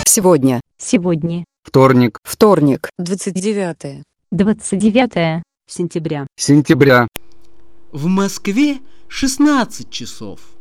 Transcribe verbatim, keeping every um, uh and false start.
Сегодня. Сегодня. Вторник. Вторник. двадцать девятое. двадцать девятое Сентября. Сентября. В Москве шестнадцать часов.